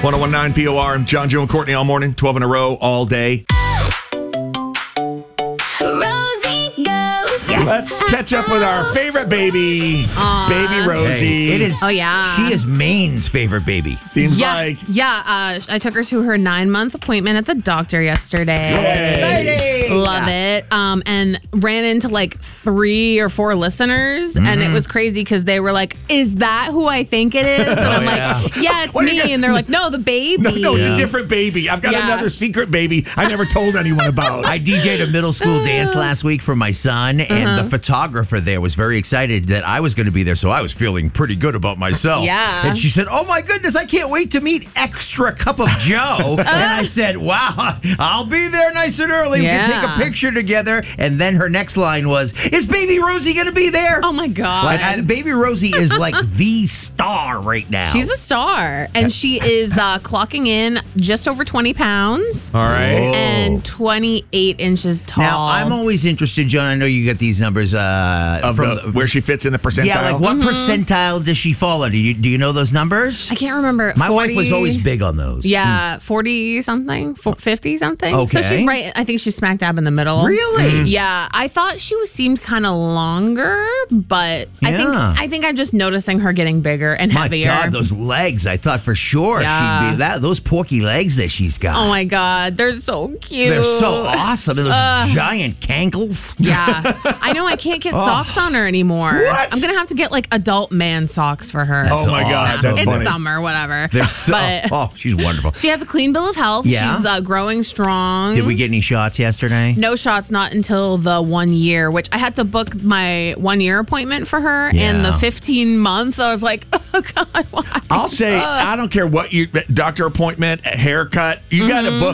1019 POR. I'm John, Joe, and Courtney all morning, 12 in a row, all day. Rosie goes. Let's catch up with our favorite baby, Baby Rosie. Hey, it is. Oh, yeah. She is Maine's favorite baby. Seems like. Yeah, I took her to her 9-month appointment at the doctor yesterday. Exciting. Love it. And ran into like 3 or 4 listeners, and it was crazy because they were like, "Is that who I think it is?" And I'm like, "Yeah, it's What are you me." gonna- And they're like, "No, the baby." No, it's a different baby. I've got Yeah. another secret baby I never told anyone about. I DJ'd a middle school dance last week for my son, and the photographer there was very excited that I was going to be there, so I was feeling pretty good about myself. Yeah. And she said, "Oh my goodness, I can't wait to meet Extra Cup of Joe." And I said, "Wow, I'll be there nice and early. We can take a Yeah. picture together." And then her next line was, "Is Baby Rosie going to be there?" Oh my god! Baby Rosie is like the star right now. She's a star, and she is clocking in just over 20 pounds All right. and 28 inches tall. Now, I'm always interested, John. I know you get these numbers Where she fits in the percentile. Yeah, like what percentile does she fall under? Do you know those numbers? I can't remember. My 40, wife was always big on those. Yeah, 40 something, 50 something. So Okay. she's right. I think she's smack dab in the middle. Really? Yeah, I thought she seemed kind of longer, but Yeah. I think I'm just noticing her getting bigger and My heavier. God, those legs! I thought for sure Yeah. she'd be that. Those porky legs that she's got. Oh my god, they're so cute. They're so awesome. And those giant cankles. Yeah, I know. I can't get socks on her anymore. What? I'm gonna have to get like adult man socks for her. Oh my God, awesome. that's it's funny. summer, whatever. They're so. But She's wonderful. she has a clean bill of health. Yeah? She's growing strong. Did we get any shots yesterday? No shots, not until the 1 year, which I had to book my 1 year appointment for her. And the Yeah. 15 months, I was like, oh God, why? I'll say, I don't care what doctor appointment, haircut, you got to book